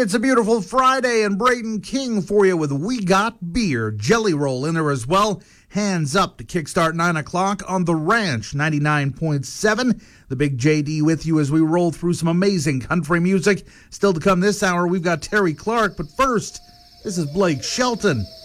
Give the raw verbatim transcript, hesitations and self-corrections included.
It's a beautiful Friday, and Braden King for you with We Got Beer. Jelly Roll in there as well. Hands up to kickstart nine o'clock on The Ranch, ninety-nine point seven. The Big J D with you as we roll through some amazing country music. Still to come this hour, we've got Terry Clark. But first, this is Blake Shelton